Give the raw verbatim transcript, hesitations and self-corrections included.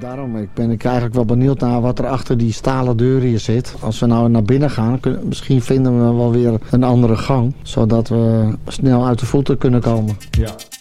daarom ik ben ik eigenlijk wel benieuwd naar wat er achter die stalen deur hier zit. Als we nou naar binnen gaan, kunnen, misschien vinden we wel weer een andere gang. Zodat we snel uit de voeten kunnen komen. Ja.